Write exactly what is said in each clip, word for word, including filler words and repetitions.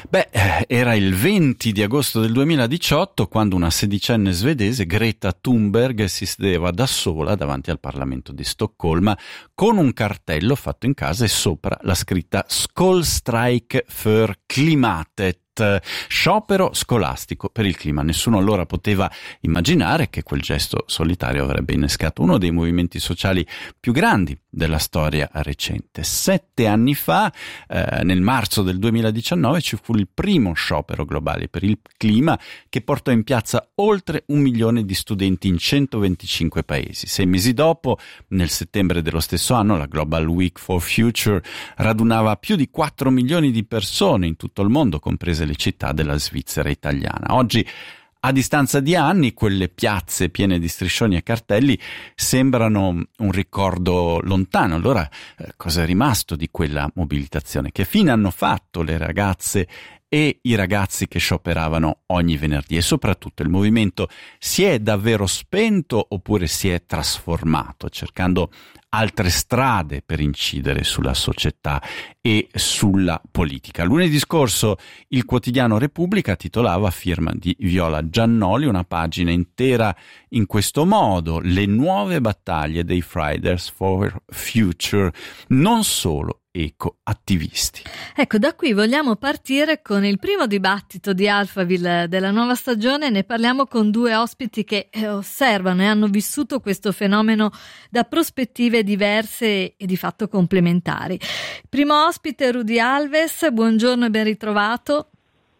Beh, era il venti di agosto del duemiladiciotto quando una sedicenne svedese, Greta Thunberg, si sedeva da sola davanti al Parlamento di Stoccolma con un cartello fatto in casa e sopra la scritta Skolstrike för klimatet, sciopero scolastico per il clima. Nessuno allora poteva immaginare che quel gesto solitario avrebbe innescato uno dei movimenti sociali più grandi della storia recente. Sette anni fa, eh, nel marzo del duemiladiciannove, ci fu il primo sciopero globale per il clima che portò in piazza oltre un milione di studenti in centoventicinque paesi. Sei mesi dopo, nel settembre dello stesso anno, la Global Week for Future radunava più di quattro milioni di persone in tutto il mondo, comprese le città della Svizzera italiana. Oggi, a distanza di anni, quelle piazze piene di striscioni e cartelli sembrano un ricordo lontano. Allora, eh, cosa è rimasto di quella mobilitazione? Che fine hanno fatto le ragazze e i ragazzi che scioperavano ogni venerdì? E soprattutto, il movimento si è davvero spento oppure si è trasformato, cercando altre strade per incidere sulla società e sulla politica? Lunedì scorso il quotidiano Repubblica titolava, a firma di Viola Giannoli, una pagina intera in questo modo: le nuove battaglie dei Fridays for Future, non solo ecoattivisti. Ecco, da qui vogliamo partire con il primo dibattito di Alphaville della nuova stagione. Ne parliamo con due ospiti che osservano e hanno vissuto questo fenomeno da prospettive diverse e di fatto complementari. Primo ospite Rudy Alves, buongiorno e ben ritrovato.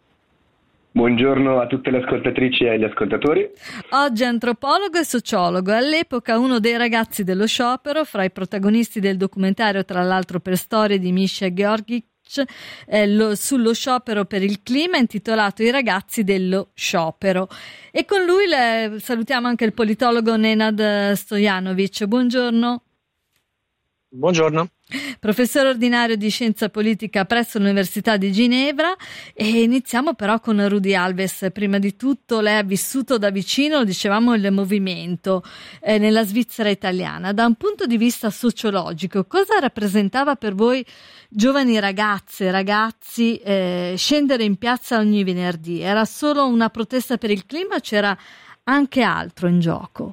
Buongiorno a tutte le ascoltatrici e agli ascoltatori. Oggi antropologo e sociologo, all'epoca uno dei ragazzi dello sciopero, fra i protagonisti del documentario, tra l'altro per storie di Misha Georgic, eh, lo, sullo sciopero per il clima, intitolato I ragazzi dello sciopero. E con lui le, salutiamo anche il politologo Nenad Stojanovic. Buongiorno. Buongiorno. Professore ordinario di scienza politica presso l'Università di Ginevra. E iniziamo però con Rudy Alves. Prima di tutto, lei ha vissuto da vicino, lo dicevamo, il movimento eh, nella Svizzera italiana. Da un punto di vista sociologico, cosa rappresentava per voi, giovani ragazze, ragazzi, eh, scendere in piazza ogni venerdì? Era solo una protesta per il clima o c'era anche altro in gioco?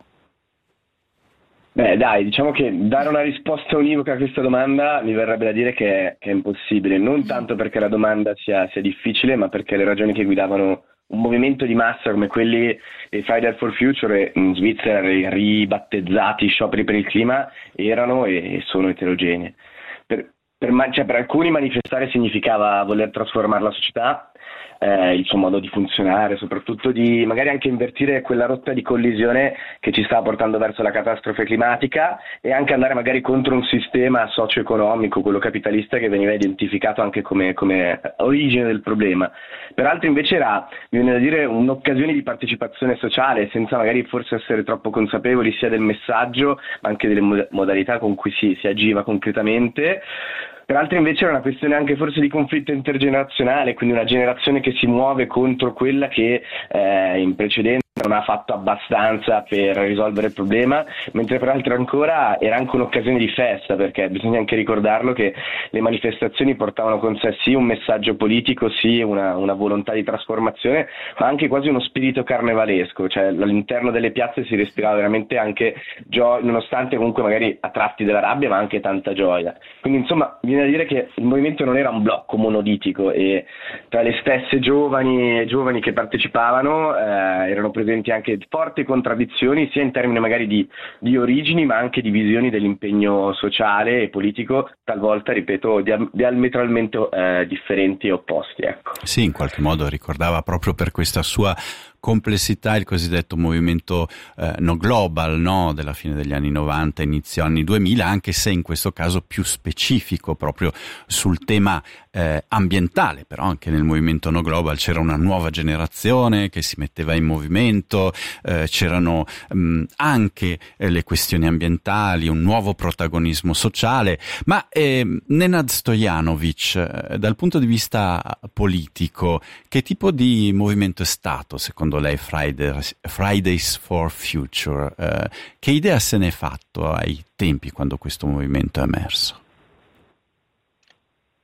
Beh, dai, diciamo che dare una risposta univoca a questa domanda mi verrebbe da dire che è, che è impossibile, non tanto perché la domanda sia, sia difficile, ma perché le ragioni che guidavano un movimento di massa come quelli dei Fridays for Future, in Svizzera ribattezzati scioperi per il clima, erano e sono eterogenee. Per, per, cioè, per alcuni manifestare significava voler trasformare la società, Eh, il suo modo di funzionare, soprattutto di magari anche invertire quella rotta di collisione che ci sta portando verso la catastrofe climatica, e anche andare magari contro un sistema socio-economico, quello capitalista, che veniva identificato anche come, come origine del problema. Per altri invece era, mi viene da dire, un'occasione di partecipazione sociale, senza magari forse essere troppo consapevoli sia del messaggio ma anche delle modalità con cui si, si agiva concretamente. Per altri invece era una questione anche forse di conflitto intergenerazionale, quindi una generazione che si muove contro quella che eh, in precedenza non ha fatto abbastanza per risolvere il problema, mentre per altri ancora era anche un'occasione di festa, perché bisogna anche ricordarlo che le manifestazioni portavano con sé sì un messaggio politico, sì una, una volontà di trasformazione, ma anche quasi uno spirito carnevalesco, cioè all'interno delle piazze si respirava veramente anche gioia, nonostante comunque magari a tratti della rabbia, ma anche tanta gioia. Quindi insomma viene da dire che il movimento non era un blocco monolitico, e tra le stesse giovani e giovani che partecipavano eh, erano presenti anche forti contraddizioni, sia in termini magari di, di origini, ma anche di visioni dell'impegno sociale e politico, talvolta, ripeto, dia- diametralmente eh, differenti e opposti. Ecco. Sì, in qualche modo ricordava proprio per questa sua complessità il cosiddetto movimento eh, no global, no, della fine degli anni novanta, inizio anni duemila, anche se in questo caso più specifico proprio sul tema eh, ambientale. Però anche nel movimento no global c'era una nuova generazione che si metteva in movimento, eh, c'erano mh, anche eh, le questioni ambientali, un nuovo protagonismo sociale. Ma eh, Nenad Stojanovic, eh, dal punto di vista politico, che tipo di movimento è stato secondo lei Fridays, Fridays for Future? Eh, che idea se ne è fatto ai tempi quando questo movimento è emerso?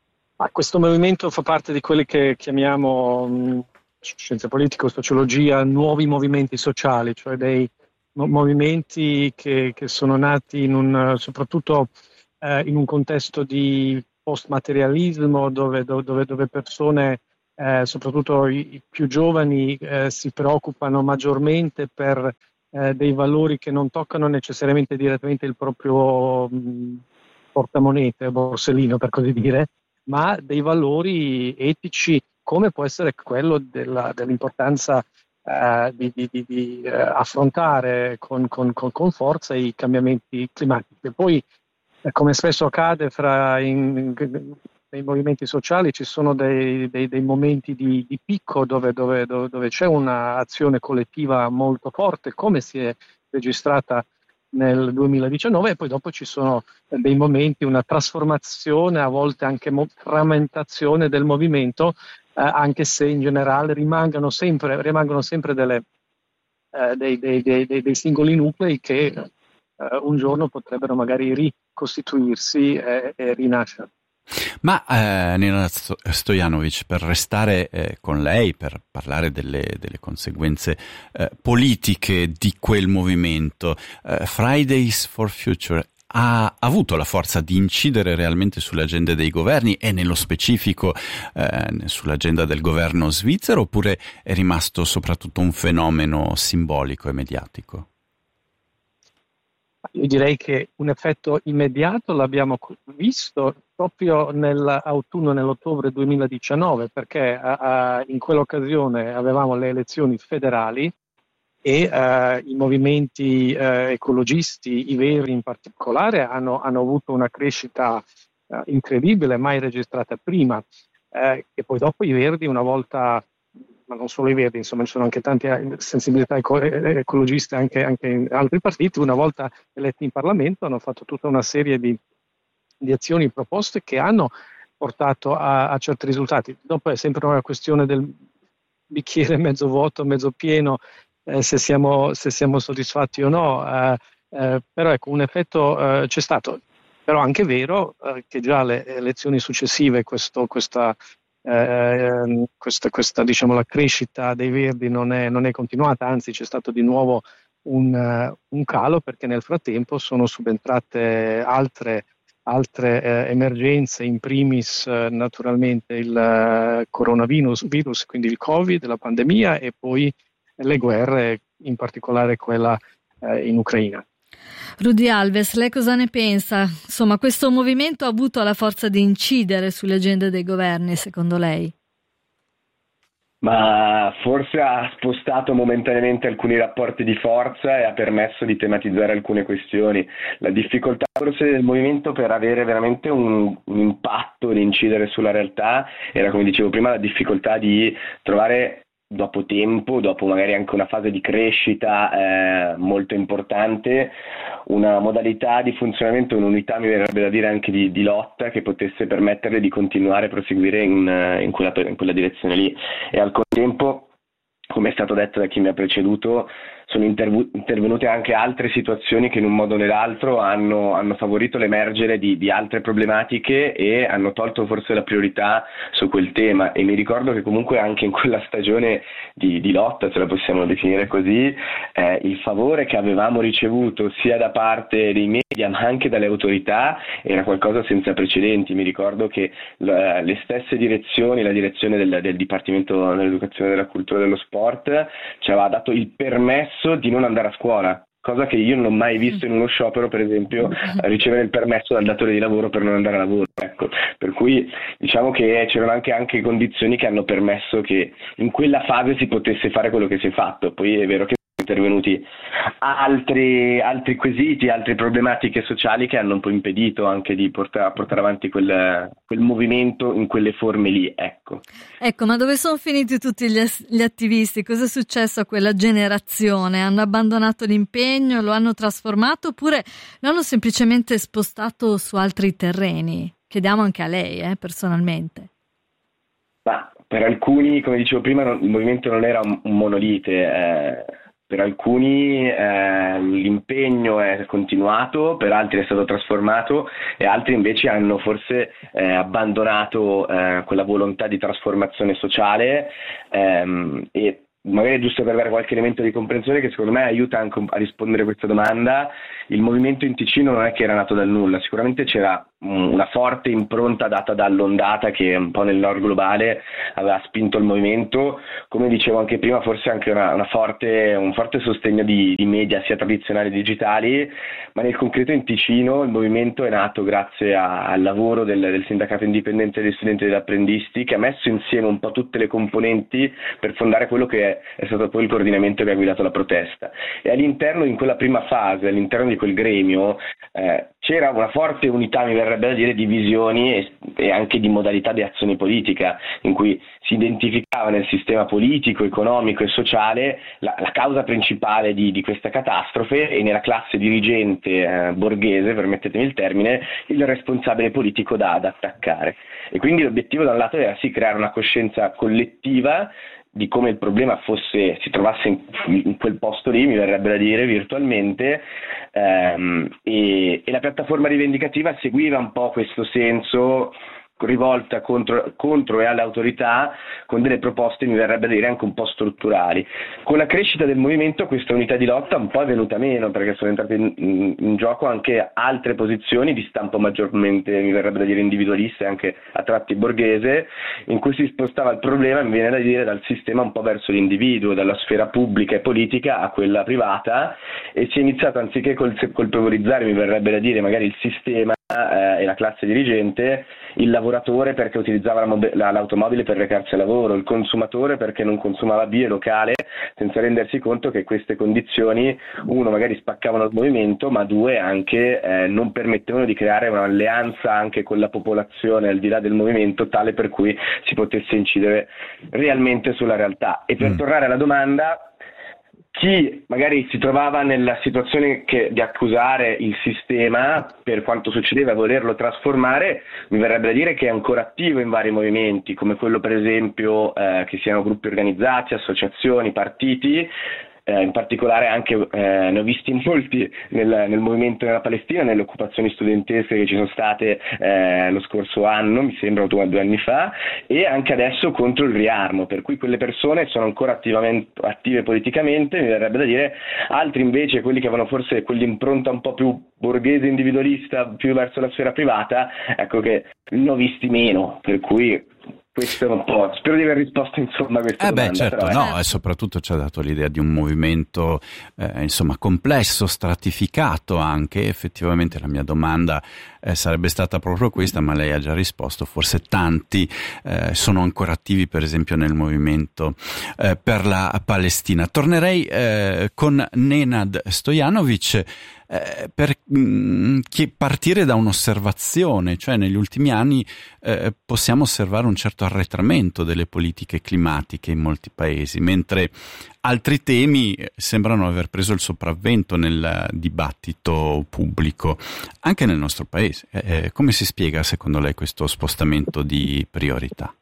Ma questo movimento fa parte di quelli che chiamiamo mh, scienze politiche o sociologia nuovi movimenti sociali, cioè dei mo- movimenti che, che sono nati in un, soprattutto eh, in un contesto di post-materialismo dove, dove, dove persone, eh, soprattutto i, i più giovani, eh, si preoccupano maggiormente per eh, dei valori che non toccano necessariamente direttamente il proprio mh, portamonete, borsellino per così dire, ma dei valori etici come può essere quello della, dell'importanza eh, di, di, di, di eh, affrontare con, con, con, con forza i cambiamenti climatici. Poi, eh, come spesso accade fra in, in, nei movimenti sociali, ci sono dei, dei, dei momenti di, di picco dove, dove, dove, dove c'è un'azione collettiva molto forte, come si è registrata nel duemiladiciannove, e poi dopo ci sono dei momenti, una trasformazione, a volte anche mo- frammentazione del movimento, eh, anche se in generale rimangono sempre, rimangono sempre delle, eh, dei, dei, dei, dei singoli nuclei che eh, un giorno potrebbero magari ricostituirsi e, e rinascere. Ma eh, Nina Stojanovic, per restare eh, con lei, per parlare delle, delle conseguenze eh, politiche di quel movimento, eh, Fridays for Future ha avuto la forza di incidere realmente sulle agende dei governi e nello specifico eh, sull'agenda del governo svizzero, oppure è rimasto soprattutto un fenomeno simbolico e mediatico? Io direi che un effetto immediato l'abbiamo visto proprio nell'autunno, nell'ottobre duemiladiciannove, perché uh, in quell'occasione avevamo le elezioni federali e uh, i movimenti uh, ecologisti, i Verdi in particolare, hanno, hanno avuto una crescita uh, incredibile, mai registrata prima. Uh, e poi dopo i Verdi, una volta, ma non solo i Verdi, insomma ci sono anche tante sensibilità eco- ecologiste anche, anche in altri partiti, una volta eletti in Parlamento hanno fatto tutta una serie di, di azioni proposte che hanno portato a, a certi risultati. Dopo è sempre una questione del bicchiere mezzo vuoto, mezzo pieno, eh, se, siamo, se siamo soddisfatti o no, eh, eh, però ecco, un effetto eh, c'è stato. Però è anche vero eh, che già le elezioni successive, questo, questa Eh, questa, questa diciamo la crescita dei Verdi non è, non è continuata, anzi c'è stato di nuovo un, uh, un calo, perché nel frattempo sono subentrate altre, altre eh, emergenze, in primis eh, naturalmente il uh, coronavirus, virus, quindi il Covid, la pandemia, e poi le guerre, in particolare quella eh, in Ucraina. Rudy Alves, lei cosa ne pensa? Insomma, questo movimento ha avuto la forza di incidere sulle agende dei governi, secondo lei? Ma forse ha spostato momentaneamente alcuni rapporti di forza e ha permesso di tematizzare alcune questioni. La difficoltà forse del movimento per avere veramente un, un impatto, di incidere sulla realtà, era, come dicevo prima, la difficoltà di trovare dopo tempo, dopo magari anche una fase di crescita eh, molto importante, una modalità di funzionamento, un'unità, mi verrebbe da dire anche di, di lotta, che potesse permetterle di continuare a proseguire in, in, quella, in quella direzione lì. E al contempo, come è stato detto da chi mi ha preceduto, sono intervu- intervenute anche altre situazioni che in un modo o nell'altro hanno, hanno favorito l'emergere di, di altre problematiche e hanno tolto forse la priorità su quel tema. E mi ricordo che comunque anche in quella stagione di, di lotta, se la possiamo definire così, eh, il favore che avevamo ricevuto sia da parte dei media ma anche dalle autorità era qualcosa senza precedenti. Mi ricordo che la, le stesse direzioni, la direzione del, del Dipartimento dell'Educazione, della Cultura e dello Sport ci aveva dato il permesso di non andare a scuola, cosa che io non ho mai visto in uno sciopero, per esempio, ricevere il permesso dal datore di lavoro per non andare a lavoro. Ecco, per cui diciamo che c'erano anche, anche condizioni che hanno permesso che in quella fase si potesse fare quello che si è fatto. Poi è vero che sono intervenuti altri, altri quesiti, altre problematiche sociali che hanno un po' impedito anche di portare, portare avanti quel, quel movimento in quelle forme lì. Ecco. Ecco, ma dove sono finiti tutti gli, gli attivisti? Cosa è successo a quella generazione? Hanno abbandonato l'impegno, lo hanno trasformato oppure lo hanno semplicemente spostato su altri terreni? Chiediamo anche a lei, eh, personalmente. Ma per alcuni, come dicevo prima, non, il movimento non era un, un monolite. Eh. Per alcuni eh, l'impegno è continuato, per altri è stato trasformato e altri invece hanno forse eh, abbandonato eh, quella volontà di trasformazione sociale ehm, e magari giusto per dare qualche elemento di comprensione che secondo me aiuta anche a rispondere a questa domanda, il movimento in Ticino non è che era nato dal nulla, sicuramente c'era una forte impronta data dall'ondata che un po' nel nord globale aveva spinto il movimento, come dicevo anche prima forse anche una, una forte, un forte sostegno di, di media sia tradizionali che digitali, ma nel concreto in Ticino il movimento è nato grazie a, al lavoro del, del sindacato indipendente degli studenti e degli apprendisti che ha messo insieme un po' tutte le componenti per fondare quello che è, è stato poi il coordinamento che ha guidato la protesta e all'interno in quella prima fase, all'interno di quel gremio eh, c'era una forte unità, mi verrebbe da dire, di visioni e, e anche di modalità di azione politica, in cui si identificava nel sistema politico, economico e sociale la, la causa principale di, di questa catastrofe e nella classe dirigente eh, borghese, permettetemi il termine, il responsabile politico da, da attaccare. E quindi l'obiettivo da un lato era sì creare una coscienza collettiva di come il problema fosse, si trovasse in, in quel posto lì, mi verrebbe da dire, virtualmente, ehm, e, e la piattaforma rivendicativa seguiva un po' questo senso rivolta contro, contro e alle autorità con delle proposte, mi verrebbe da dire, anche un po' strutturali. Con la crescita del movimento questa unità di lotta un po' è venuta meno perché sono entrate in, in, in gioco anche altre posizioni di stampo maggiormente, mi verrebbe da dire, individualista e anche a tratti borghese, in cui si spostava il problema, mi viene da dire, dal sistema un po' verso l'individuo, dalla sfera pubblica e politica a quella privata, e si è iniziato, anziché col, colpevolizzare, mi verrebbe da dire, magari il sistema eh, e la classe dirigente, il lavoratore perché utilizzava la mob- la, l'automobile per recarsi a lavoro, il consumatore perché non consumava bio locale, senza rendersi conto che queste condizioni, uno, magari spaccavano il movimento, ma due, anche eh, non permettevano di creare un'alleanza anche con la popolazione al di là del movimento, tale per cui si potesse incidere realmente sulla realtà. E per mm. tornare alla domanda, chi magari si trovava nella situazione che, di accusare il sistema per quanto succedeva, a volerlo trasformare, mi verrebbe da dire che è ancora attivo in vari movimenti, come quello per esempio eh, che siano gruppi organizzati, associazioni, partiti. Eh, in particolare anche eh, ne ho visti molti nel, nel movimento nella Palestina, nelle occupazioni studentesche che ci sono state eh, lo scorso anno, mi sembra due, due anni fa, e anche adesso contro il riarmo, per cui quelle persone sono ancora attivamente, attive politicamente, mi verrebbe da dire. Altri invece, quelli che avevano forse quell'impronta un po' più borghese, individualista, più verso la sfera privata, ecco che ne ho visti meno, per cui questo è un po', spero di aver risposto insomma a questa eh domanda. Beh, certo, però, no, e soprattutto ci ha dato l'idea di un movimento eh, insomma complesso, stratificato anche. Effettivamente la mia domanda eh, sarebbe stata proprio questa, ma lei ha già risposto. Forse tanti eh, sono ancora attivi, per esempio nel movimento eh, per la Palestina. Tornerei eh, con Nenad Stojanovic eh, per mh, partire da un'osservazione, cioè negli ultimi anni eh, possiamo osservare un certo arretramento delle politiche climatiche in molti paesi, mentre altri temi sembrano aver preso il sopravvento nel dibattito pubblico, anche nel nostro paese. Eh, come si spiega secondo lei questo spostamento di priorità?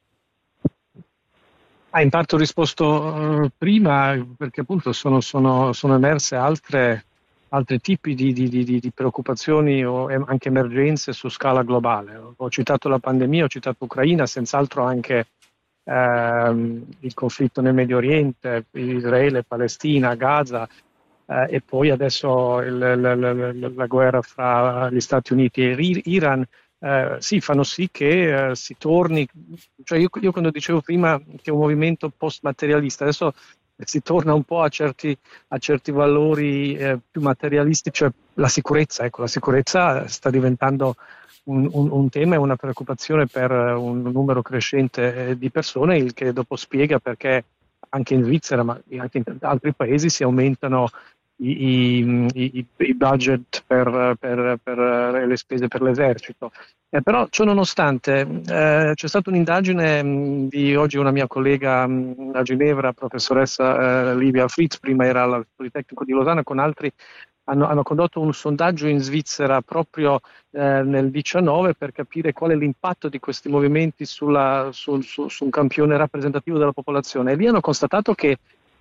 Ah, in parte ho risposto uh, prima, perché appunto sono, sono, sono emerse altre, altri tipi di, di, di, di preoccupazioni o anche emergenze su scala globale. Ho citato la pandemia, ho citato Ucraina, senz'altro anche ehm, il conflitto nel Medio Oriente, Israele, Palestina, Gaza, eh, e poi adesso il, la, la, la, la guerra fra gli Stati Uniti e Iran. Eh, sì, fanno sì che eh, si torni, cioè io, io quando dicevo prima che è un movimento post-materialista, adesso si torna un po' a certi, a certi valori eh, più materialisti, cioè la sicurezza, ecco, la sicurezza sta diventando un, un, un tema e una preoccupazione per un numero crescente di persone, il che dopo spiega perché anche in Svizzera, ma anche in altri paesi si aumentano I, i, i budget per, per, per le spese per l'esercito. Eh, però ciò nonostante eh, c'è stata un'indagine mh, di oggi una mia collega mh, a Ginevra, professoressa eh, Livia Fritz, prima era al Politecnico di Losanna, con altri hanno, hanno condotto un sondaggio in Svizzera proprio eh, nel diciannove per capire qual è l'impatto di questi movimenti sulla, sul, su, su un campione rappresentativo della popolazione, e lì hanno constatato che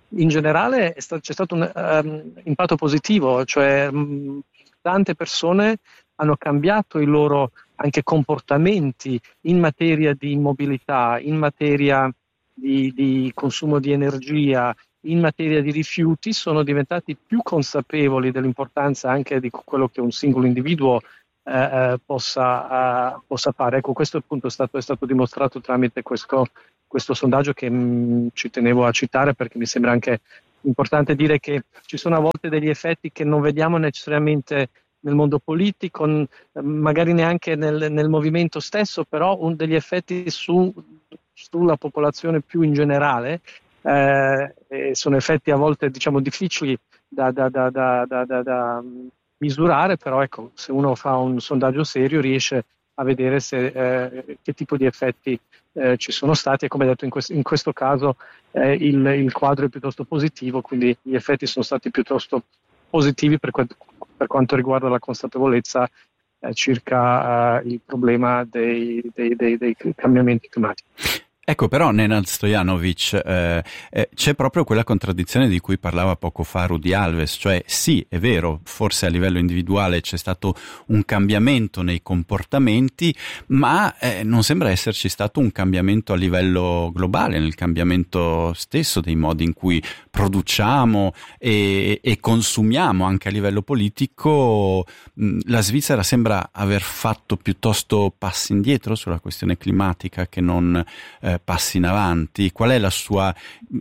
in generale è stato, c'è stato un um, impatto positivo, cioè mh, tante persone hanno cambiato i loro anche comportamenti in materia di mobilità, in materia di, di consumo di energia, in materia di rifiuti, sono diventati più consapevoli dell'importanza anche di quello che un singolo individuo eh, possa, uh, possa fare. Ecco, questo appunto è stato, è stato dimostrato tramite questo, questo sondaggio che mh, ci tenevo a citare, perché mi sembra anche importante dire che ci sono a volte degli effetti che non vediamo necessariamente nel mondo politico, magari neanche nel, nel movimento stesso, però un degli effetti su, sulla popolazione più in generale. Eh, e sono effetti a volte, diciamo, difficili da, da, da, da, da, da, da misurare, però ecco, se uno fa un sondaggio serio riesce a vedere se, eh, che tipo di effetti eh, ci sono stati, e come detto in, quest- in questo caso eh, il, il quadro è piuttosto positivo, quindi gli effetti sono stati piuttosto positivi per, que- per quanto riguarda la consapevolezza eh, circa eh, il problema dei, dei, dei, dei cambiamenti climatici. Ecco, però Nenad Stojanovic, eh, eh, c'è proprio quella contraddizione di cui parlava poco fa Rudy Alves, cioè sì, è vero, forse a livello individuale c'è stato un cambiamento nei comportamenti, ma eh, non sembra esserci stato un cambiamento a livello globale, nel cambiamento stesso dei modi in cui produciamo e, e consumiamo anche a livello politico. La Svizzera sembra aver fatto piuttosto passi indietro sulla questione climatica che non eh, passi in avanti. Qual è la sua,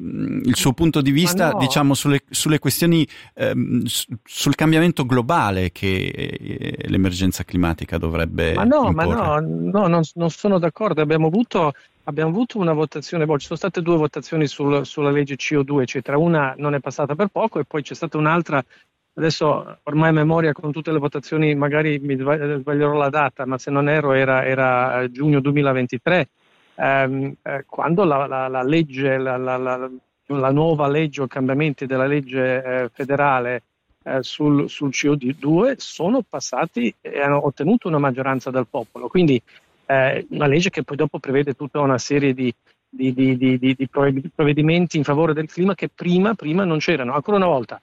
il suo punto di vista, no. diciamo, sulle, sulle questioni, ehm, sul cambiamento globale che eh, l'emergenza climatica dovrebbe ma no, imporre? Ma no, no non, non sono d'accordo. Abbiamo avuto, abbiamo avuto una votazione, boh, ci sono state due votazioni sul, sulla legge C O due, eccetera. Una non è passata per poco e poi c'è stata un'altra. Adesso ormai a memoria con tutte le votazioni, magari mi sbaglierò la data, ma se non erro era, era giugno duemilaventitré, ehm, eh, quando la, la, la legge, la, la, la, la nuova legge o cambiamenti della legge eh, federale eh, sul, sul C O due sono passati e hanno ottenuto una maggioranza del popolo. Quindi eh, una legge che poi dopo prevede tutta una serie di, di, di, di, di, di provvedimenti in favore del clima che prima, prima non c'erano. Ancora una volta,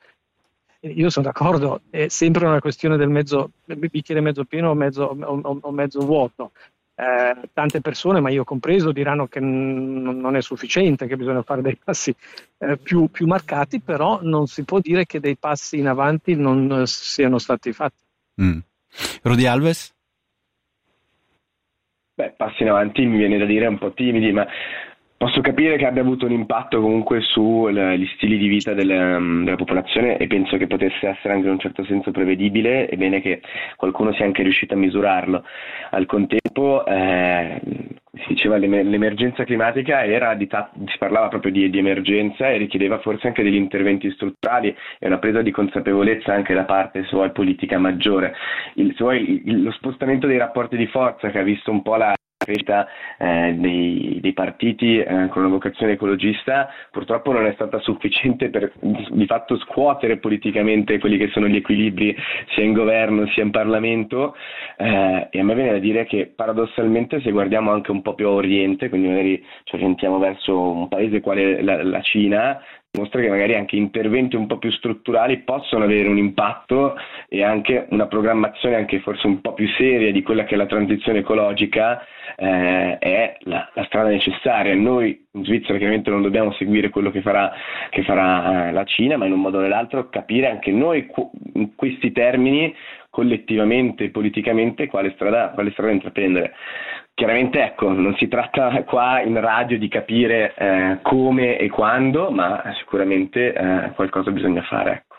io sono d'accordo, è sempre una questione del mezzo bicchiere mezzo pieno o mezzo, o, o mezzo vuoto. Eh, tante persone, ma io compreso, diranno che n- non è sufficiente, che bisogna fare dei passi eh, più, più marcati, però non si può dire che dei passi in avanti non siano stati fatti. Mm. Rudy Alves? Beh, passi in avanti mi viene da dire un po' timidi, ma posso capire che abbia avuto un impatto comunque sugli stili di vita delle, della popolazione, e penso che potesse essere anche in un certo senso prevedibile. È bene che qualcuno sia anche riuscito a misurarlo. Al contempo eh, si diceva l'emer- l'emergenza climatica era di ta- si parlava proprio di, di emergenza e richiedeva forse anche degli interventi strutturali e una presa di consapevolezza anche da parte se vuoi politica maggiore. Il, se vuoi, il, lo spostamento dei rapporti di forza che ha visto un po' la crescita eh, dei, dei partiti eh, con una vocazione ecologista purtroppo non è stata sufficiente per di fatto scuotere politicamente quelli che sono gli equilibri sia in governo sia in Parlamento, eh, e a me viene da dire che paradossalmente, se guardiamo anche un po' più a oriente, quindi magari ci orientiamo verso un paese quale la, la Cina, dimostra che magari anche interventi un po' più strutturali possono avere un impatto, e anche una programmazione anche forse un po' più seria di quella che è la transizione ecologica eh, è la, la strada necessaria. Noi in Svizzera chiaramente non dobbiamo seguire quello che farà, che farà eh, la Cina, ma in un modo o nell'altro capire anche noi in questi termini collettivamente, politicamente, quale strada, quale strada intraprendere. Chiaramente, ecco, non si tratta qua in radio di capire eh, come e quando, ma sicuramente eh, qualcosa bisogna fare, ecco.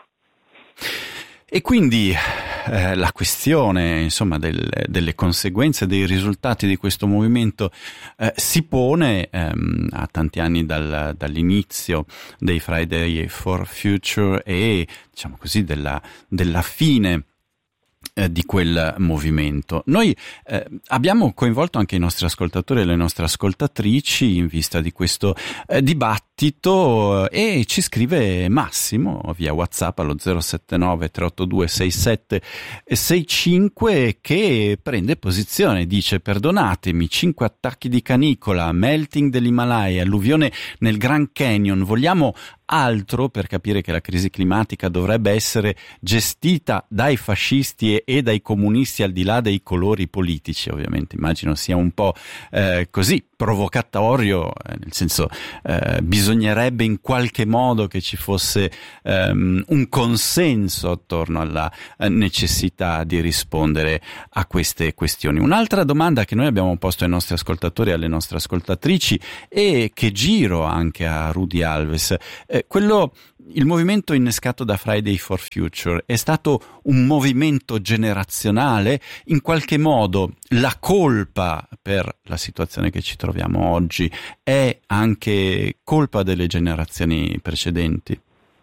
E quindi eh, la questione, insomma, del, delle conseguenze, dei risultati di questo movimento eh, si pone ehm, a tanti anni dal, dall'inizio dei Friday for Future e, diciamo così, della, della fine di quel movimento. Noi eh, abbiamo coinvolto anche i nostri ascoltatori e le nostre ascoltatrici in vista di questo eh, dibattito, e ci scrive Massimo via WhatsApp allo zero sette nove tre otto due sei sette sei cinque che prende posizione, dice: perdonatemi, cinque attacchi di canicola, melting dell'Himalaya, alluvione nel Grand Canyon, vogliamo altro per capire che la crisi climatica dovrebbe essere gestita dai fascisti e, e dai comunisti al di là dei colori politici. Ovviamente immagino sia un po' eh, così provocatorio, eh, nel senso eh, bisognerebbe in qualche modo che ci fosse ehm, un consenso attorno alla eh, necessità di rispondere a queste questioni. Un'altra domanda che noi abbiamo posto ai nostri ascoltatori e alle nostre ascoltatrici e che giro anche a Rudy Alves, eh, quello il movimento innescato da Friday for Future è stato un movimento generazionale? In qualche modo la colpa per la situazione che ci troviamo oggi è anche colpa delle generazioni precedenti?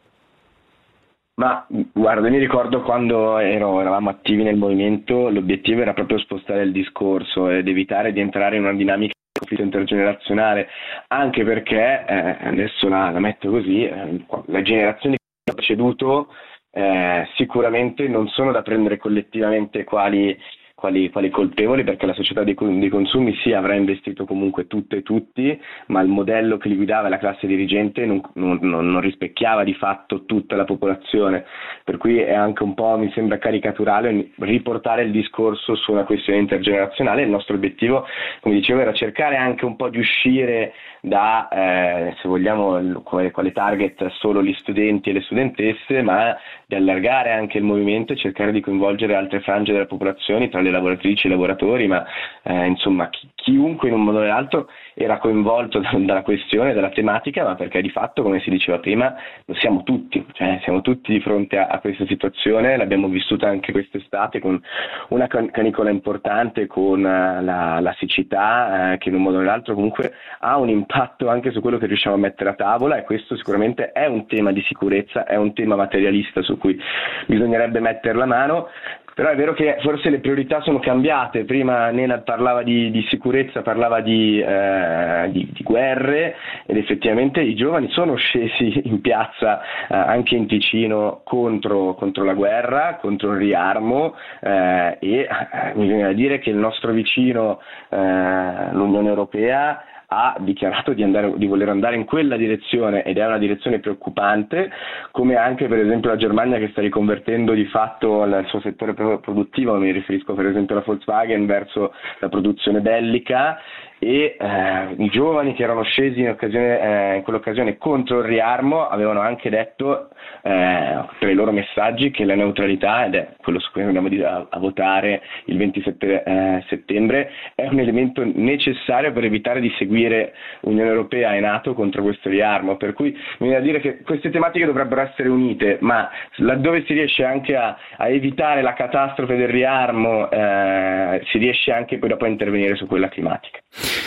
Ma guarda, mi ricordo quando ero, eravamo attivi nel movimento, l'obiettivo era proprio spostare il discorso ed evitare di entrare in una dinamica conflitto intergenerazionale, anche perché, eh, adesso la, la metto così, eh, le generazioni che hanno preceduto eh, sicuramente non sono da prendere collettivamente quali, quali, quali colpevoli, perché la società dei, dei consumi sì avrà investito comunque tutto e tutti, ma il modello che li guidava la classe dirigente non, non, non rispecchiava di fatto tutta la popolazione, per cui è anche un po', mi sembra caricaturale, riportare il discorso su una questione intergenerazionale. Il nostro obiettivo, come dicevo, era cercare anche un po' di uscire da, eh, se vogliamo, quale, quale target solo gli studenti e le studentesse, ma di allargare anche il movimento e cercare di coinvolgere altre frange della popolazione, tra le lavoratrici e i lavoratori, ma eh, insomma chi, chiunque in un modo o nell'altro era coinvolto da, dalla questione, dalla tematica, ma perché di fatto, come si diceva prima, lo siamo tutti, cioè siamo tutti di fronte a, a questa situazione. L'abbiamo vissuta anche quest'estate con una can- canicola importante, con uh, la, la siccità, eh, che in un modo o nell'altro comunque ha un impatto anche su quello che riusciamo a mettere a tavola, e questo sicuramente è un tema di sicurezza, è un tema materialista su cui bisognerebbe mettere la mano. Però è vero che forse le priorità sono cambiate. Prima Nenad parlava di, di sicurezza, parlava di, eh, di, di guerre, ed effettivamente i giovani sono scesi in piazza eh, anche in Ticino contro, contro la guerra, contro il riarmo, eh, e eh, bisogna dire che il nostro vicino, eh, l'Unione Europea, ha dichiarato di, andare, di voler andare in quella direzione, ed è una direzione preoccupante, come anche per esempio la Germania, che sta riconvertendo di fatto il suo settore produttivo, mi riferisco per esempio alla Volkswagen, verso la produzione bellica, e eh, i giovani che erano scesi in, occasione, eh, in quell'occasione contro il riarmo avevano anche detto eh, per i loro messaggi che la neutralità, ed è quello su cui andiamo a, a votare il ventisette eh, settembre, è un elemento necessario per evitare di seguire Unione Europea e NATO contro questo riarmo. Per cui bisogna dire che queste tematiche dovrebbero essere unite, ma laddove si riesce anche a, a evitare la catastrofe del riarmo, eh, si riesce anche poi dopo a intervenire su quella climatica.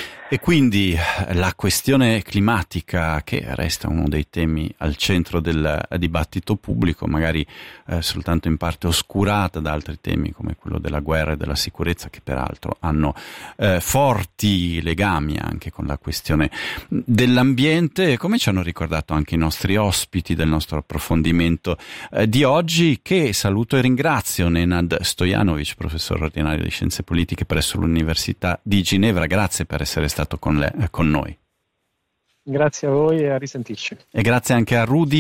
E quindi la questione climatica, che resta uno dei temi al centro del dibattito pubblico, magari eh, soltanto in parte oscurata da altri temi come quello della guerra e della sicurezza, che peraltro hanno eh, forti legami anche con la questione dell'ambiente, come ci hanno ricordato anche i nostri ospiti del nostro approfondimento eh, di oggi, che saluto e ringrazio. Nenad Stojanovic, professore ordinario di Scienze Politiche presso l'Università di Ginevra, grazie per essere stato stato con, le, con noi. Grazie a voi e a risentirci. E grazie anche a Rudy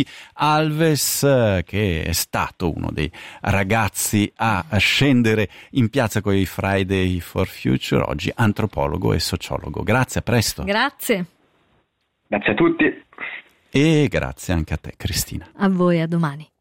Alves, che è stato uno dei ragazzi a scendere in piazza con i Friday for Future, oggi antropologo e sociologo. Grazie, a presto. Grazie. Grazie a tutti. E grazie anche a te, Cristina. A voi, a domani.